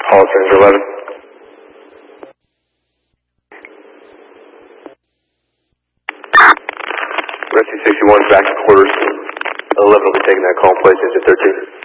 Call signs 11. Rescue 61 back to quarters. 11 will be taking that call and place into 13.